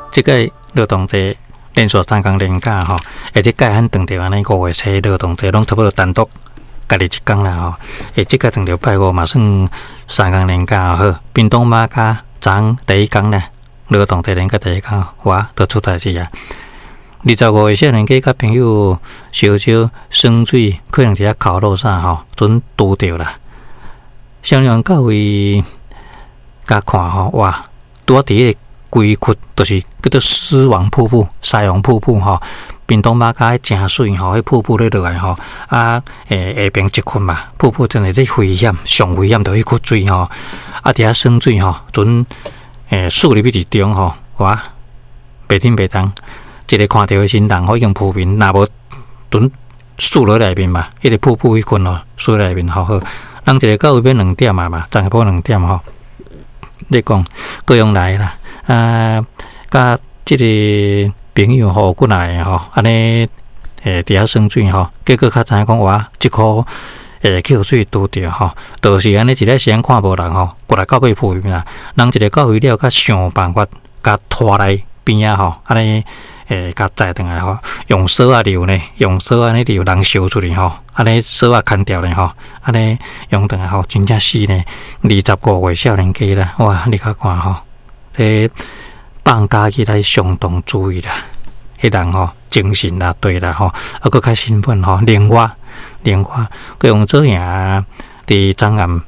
即个劳动节连续3天连假吼，而且改很长条安尼5月初劳动节拢差不多单独家己一天啦吼。即个长条拜5嘛算3天连假好，屏东马甲昨第一天咧，劳动节连假第一天，哇，都出代志啊！25岁少年家甲朋友烧酒耍水，可能伫遐烤肉啥吼，准拄着啦。少年到位甲看吼，哇，拄啊伫个规窟，就是叫做狮王瀑布、西王瀑布吼。屏东马甲真水吼，迄瀑布咧落来吼，下边一窟嘛，瀑布真诶这危险，上危险就迄窟水吼，伫遐耍水吼，准树入去伫中吼，哇，白天白当。一个看到的新人，已经浮面，若无准输落内面嘛，迄个瀑布迄群哦，输内面好好。人一个到位变2点嘛，昨下晡2点吼。你讲各样来啦，甲即个朋友吼过来吼，安尼伫遐耍水吼，结果较知影讲哇，即箍溪水拄着吼，就是安尼一个时间看无人吼，过来到尾浮面啦。人一个到位了，甲想办法甲拖来边仔吼，安尼。甲载转来吼，用绳啊溜呢，用绳安尼溜人烧出去吼，安尼绳啊砍掉呢吼，安尼用转来吼，真正是呢，25岁少年家啦，哇！你较看吼，这放假起来相当注意啦，迄人吼精神啦对啦吼，搁较兴奋吼，另外，佮用做样伫昨暗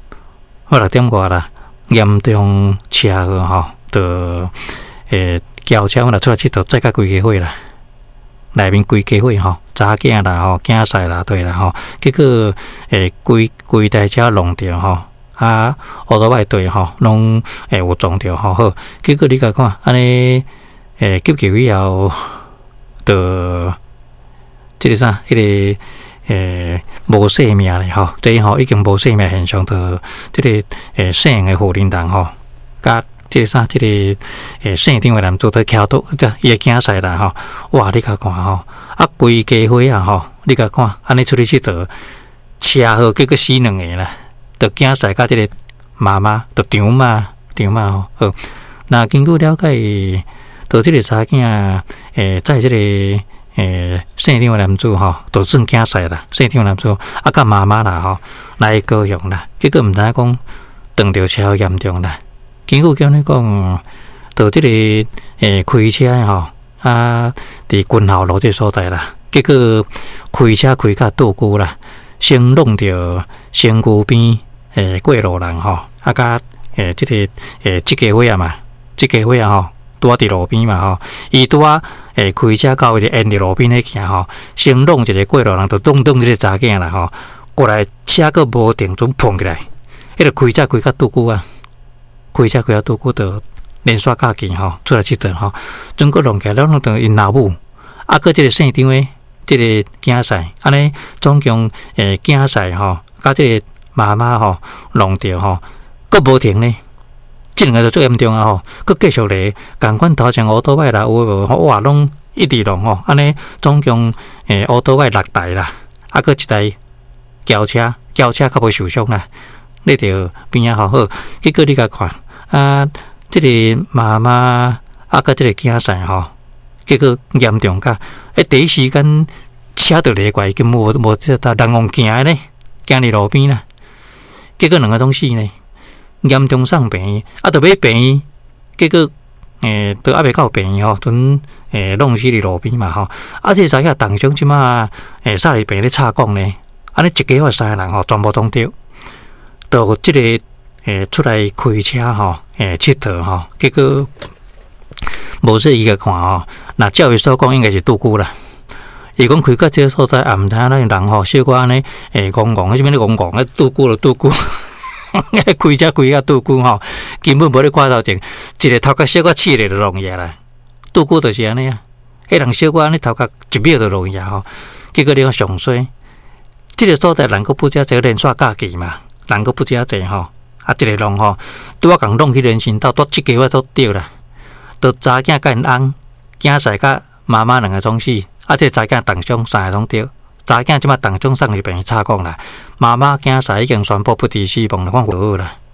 6点外啦，严重车祸吼，就轿车我若出来佚佗，载甲规家伙啦，内面规家伙吼，查囝啦吼，囝婿啦对啦吼，结果规台车弄着吼，乌多摆对吼，拢有撞着吼，好，结果你甲看安尼急救以后，就即个啥，迄个无生命咧吼，这吼已经无生命现象，就即个姓的护林人吼，甲。即个啥，即个姓张的男子在桥头，伊个囝婿啦吼，哇！你甲看吼，规家伙啊吼，你甲看，安尼出去佚佗，车祸结果死2个啦，着囝婿甲即个妈妈，着张妈吼，好。那经过了解，着即个查囝，在即个姓张的男子吼，着算囝婿啦，姓张的男子，甲妈妈啦吼，来高雄啦，结果毋知影讲撞着车祸严重啦。经过叫你讲，到即个开车吼，伫军校路这所在啦，结果开车开甲倒久啦，先弄着身躯边过路人吼，甲即个即家伙啊嘛，即家伙啊吼，拄伫路边嘛吼，伊拄开车到位就沿伫路边咧行吼，先弄一个过路人，就弄即个查囝啦吼，过来车佫无停，准碰起来，迄个开车开甲倒久啊。开车开到拄久，就连续假期吼，出来佚佗吼，整个弄起来了，弄到因老母，佮即个姓张的，即个囝婿，安尼总共囝婿吼，甲即个妈妈吼弄着吼，佫无停呢，即2个就最严重啊吼，佫继续咧，共款头前乌多摆啦，有无哇拢一直弄吼，安尼总共乌多摆6台啦，佫1台轿车较无受伤啦。你着边仔好，结果你甲看即个妈妈甲即个囝婿吼，结果严重甲第一时间车着离过，根本无即搭人往行呢，行伫路边啦，结果2个拢死呢，严重送病院，着要病院，结果都还袂到病院吼，准弄死伫路边嘛吼，即个查囝当中即马煞哩病咧插讲呢，安尼一家伙3个人吼，全部撞着。到即个出来开车吼，佚佗吼，结果无说伊个看吼，那照伊所讲应该是拄久啦。伊讲开到即个所在，也毋知影咱人吼，小可安尼戆戆，啥物咧戆戆，拄久了拄久，开车开啊拄久吼，根本无咧看头前，一个头壳小可试咧就弄去啦，拄久就是安尼啊。迄人小可安尼头壳1秒就弄去吼，结果你看上衰，即个所在人佫不遮侪连续假期嘛。人佫不遮济吼，一个弄吼，拄共弄去人行道，即家伙都着啦，都查囝甲因翁，囝婿甲妈妈2个总死，即查囝当中3个拢着，查囝即马当中送去病院插讲啦，妈妈囝婿已经宣布不治死亡，看好啦。